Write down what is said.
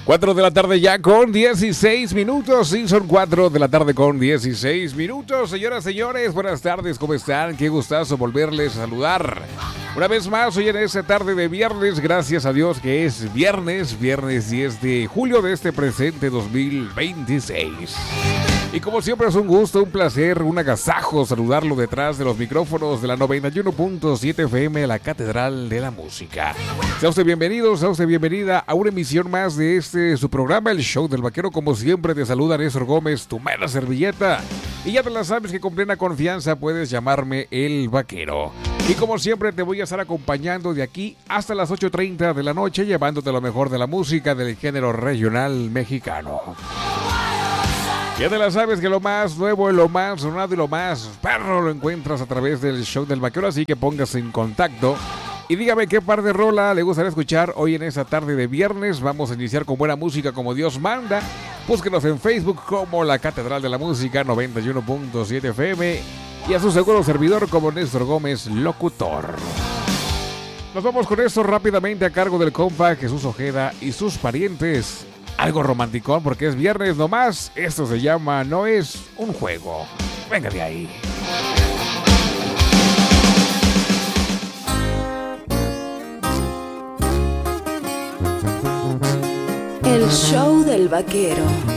4 de la tarde ya con 16 minutos. Sí, son 4 de la tarde con 16 minutos. Señoras, señores, buenas tardes, ¿cómo están? Qué gustazo volverles a saludar. Una vez más, hoy en esta tarde de viernes, gracias a Dios que es viernes 10 de julio de este presente 2026. Y como siempre es un gusto, un placer, un agasajo saludarlo detrás de los micrófonos de la 91.7 FM, la Catedral de la Música. Sea usted bienvenido, sea usted bienvenida a una emisión más de su programa, El Show del Vaquero. Como siempre te saluda Néstor Gómez, tu mera servilleta. Y ya te la sabes que con plena confianza puedes llamarme El Vaquero. Y como siempre te voy a estar acompañando de aquí hasta las 8:30 de la noche, llevándote lo mejor de la música del género regional mexicano. Ya te la sabes que lo más nuevo, lo más sonado y lo más perro lo encuentras a través del Show del Vaquero, así que póngase en contacto y dígame qué par de rola le gustaría escuchar hoy en esta tarde de viernes. Vamos a iniciar con buena música como Dios manda. Búsquenos en Facebook como la Catedral de la Música 91.7 FM y a su seguro servidor como Néstor Gómez, locutor. Nos vamos con esto rápidamente a cargo del compa Jesús Ojeda y sus parientes. Algo romanticón porque es viernes nomás. Esto se llama No es un juego. Venga de ahí. El Show del Vaquero.